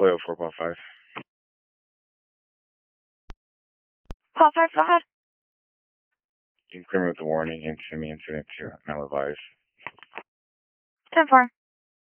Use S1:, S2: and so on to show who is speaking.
S1: FOIL 4.5.
S2: Paul 5, go ahead.
S1: You can clear me with the warning and send me incident to Malibu.
S2: 10-4.